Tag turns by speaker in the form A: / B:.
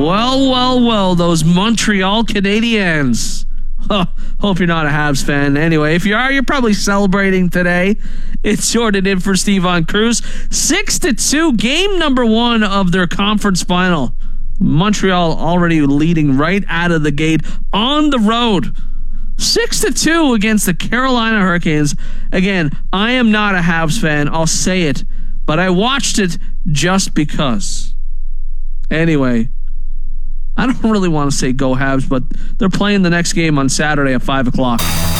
A: Well, those Montreal Canadiens. Hope you're not a Habs fan. Anyway, if you are, you're probably celebrating today. It's Jordan in for Steve on Cruz. 6-2, game number 1 of their conference final. Montreal already leading right out of the gate on the road. 6-2 against the Carolina Hurricanes. Again, I am not a Habs fan. I'll say it, but I watched it just because. Anyway, I don't really want to say go Habs, but they're playing the next game on Saturday at 5 o'clock.